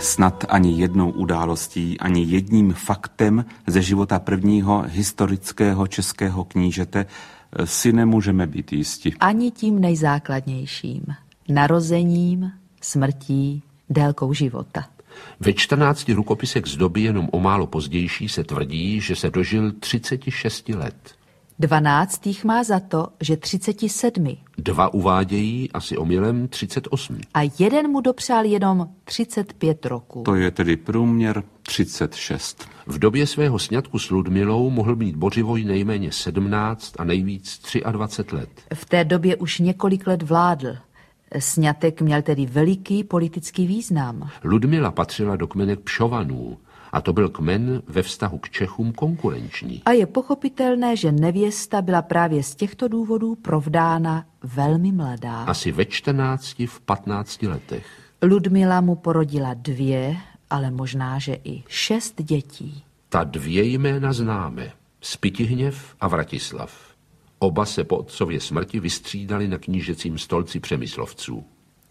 Snad ani jednou událostí, ani jedním faktem ze života prvního historického českého knížete si nemůžeme být jisti. Ani tím nejzákladnějším. Narozením, smrtí, délkou života. Ve 14 rukopisech z doby jenom o málo pozdější se tvrdí, že se dožil 36 let. 12 jich má za to, že 37. 2 uvádějí asi omylem 38. A jeden mu dopřál jenom 35 roků. To je tedy průměr 36. V době svého sňatku s Ludmilou mohl mít Bořivoj nejméně 17 a nejvíc 23 let. V té době už několik let vládl. Sňatek měl tedy veliký politický význam. Ludmila patřila do kmene Pšovanů a to byl kmen ve vztahu k Čechům konkurenční. A je pochopitelné, že nevěsta byla právě z těchto důvodů provdána velmi mladá. Asi ve 14, v 15 letech. Ludmila mu porodila 2, ale možná, že i 6 dětí. Ta 2 jména známe. Spytihněv a Vratislav. Oba se po otcově smrti vystřídali na knížecím stolci Přemyslovců.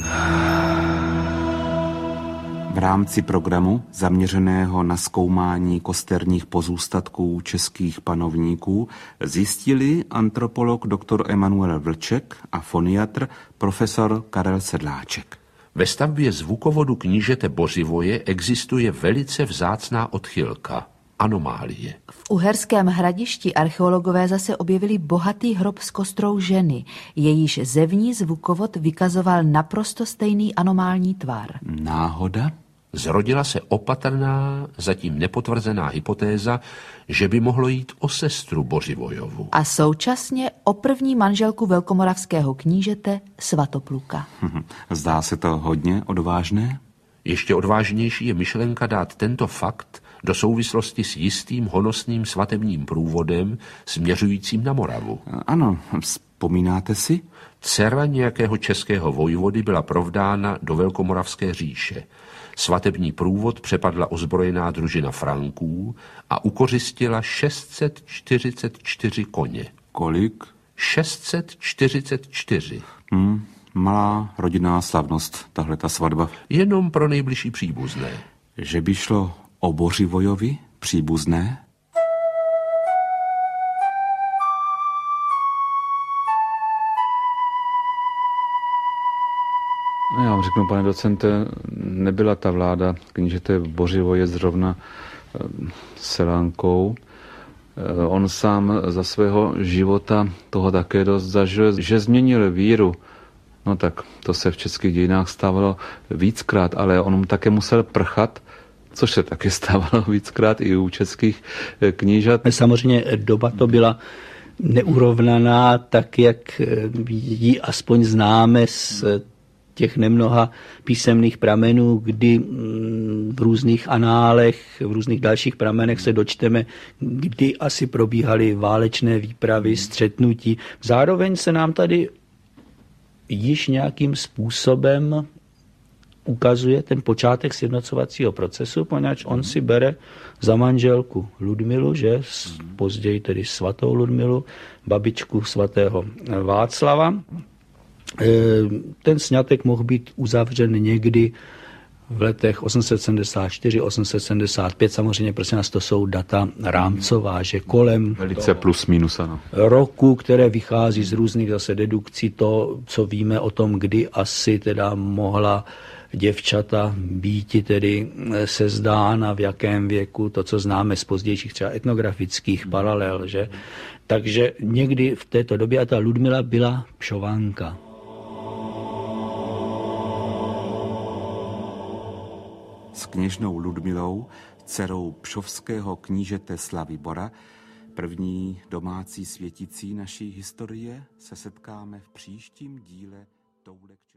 V rámci programu zaměřeného na zkoumání kosterních pozůstatků českých panovníků zjistili antropolog dr. Emanuel Vlček a foniatr profesor Karel Sedláček. Ve stavbě zvukovodu knížete Bořivoje existuje velice vzácná odchylka. Anomálie. V Uherském Hradišti archeologové zase objevili bohatý hrob s kostrou ženy. Jejíž zevní zvukovod vykazoval naprosto stejný anomální tvar. Náhoda? Zrodila se opatrná, zatím nepotvrzená hypotéza, že by mohlo jít o sestru Bořivojovu. A současně o první manželku velkomoravského knížete Svatopluka. Zdá se to hodně odvážné? Ještě odvážnější je myšlenka dát tento fakt do souvislosti s jistým honosným svatebním průvodem směřujícím na Moravu. Ano, vzpomínáte si? Dcera nějakého českého vojvody byla provdána do Velkomoravské říše. Svatební průvod přepadla ozbrojená družina Franků a ukořistila 644 koně. Kolik? 644. Malá rodinná slavnost, tahle ta svatba. Jenom pro nejbližší příbuzné. Že by šlo o Bořivojovi příbuzné? Já vám řeknu, pane docente, nebyla ta vláda knížete Bořivoje zrovna selánkou. On sám za svého života toho také dost zažil, že změnil víru. No tak to se v českých dějinách stávalo víckrát, ale on mu také musel prchat, což se taky stávalo víckrát i u českých knížat. Samozřejmě doba to byla neurovnaná, tak jak ji aspoň známe z těch nemnoha písemných pramenů, kdy v různých análech, v různých dalších pramenech se dočteme, kdy asi probíhaly válečné výpravy, střetnutí. Zároveň se nám tady již nějakým způsobem ukazuje ten počátek sjednocovacího procesu, poněvadž on si bere za manželku Ludmilu, že později tedy svatou Ludmilu, babičku svatého Václava. Ten sňatek mohl být uzavřen někdy v letech 874, 875, samozřejmě prosím nás to jsou data rámcová, že kolem velice plus minus, ano. Roku, které vychází z různých zase dedukcí, to, co víme o tom, kdy asi teda mohla děvčata býti tedy sezdána, v jakém věku, to, co známe z pozdějších třeba etnografických paralel, že? Takže někdy v této době a ta Ludmila byla Pšovanka. S kněžnou Ludmilou, dcerou pšovského knížete Slavibora, první domácí světicí naší historie, se setkáme v příštím díle Toulek.